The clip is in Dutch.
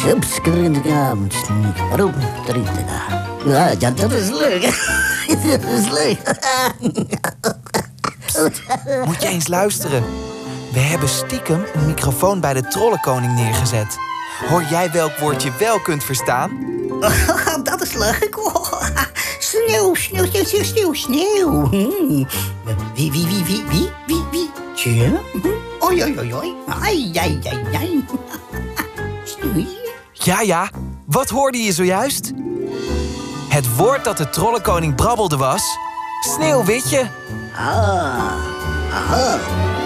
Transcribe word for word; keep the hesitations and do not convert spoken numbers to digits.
Ja, dat is leuk. Dat is leuk. Moet je eens luisteren. We hebben stiekem een microfoon bij de Trollenkoning neergezet. Hoor jij welk woord je wel kunt verstaan? Dat is leuk. Sneeuw, sneeuw, sneeuw, sneeuw, sneeuw, sneeuw. Wie, wie, wie, wie, wie, wie, wie? Tje? Oi, oi, oi, oi. Ai, ai, ai, ai. Sneeuw. Ja, ja. Wat hoorde je zojuist? Het woord dat de Trollenkoning brabbelde was... Sneeuwwitje. Ah, ah.